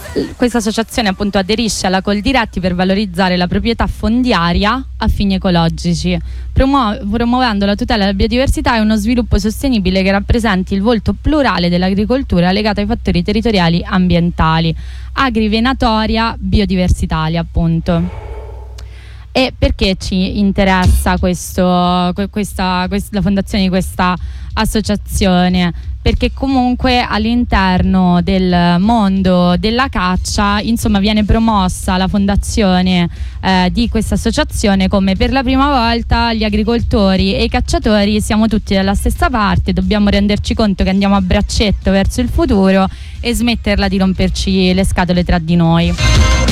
questa associazione appunto aderisce alla Coldiretti per valorizzare la proprietà fondiaria a fini ecologici, promuovendo la tutela della biodiversità e uno sviluppo sostenibile che rappresenti il volto plurale dell'agricoltura legato ai fattori territoriali ambientali. Agrivenatoria Biodiversitalia, appunto. E perché ci interessa la fondazione di questa associazione? Perché comunque all'interno del mondo della caccia, insomma, viene promossa la fondazione di questa associazione come per la prima volta gli agricoltori e i cacciatori siamo tutti dalla stessa parte, dobbiamo renderci conto che andiamo a braccetto verso il futuro e smetterla di romperci le scatole tra di noi.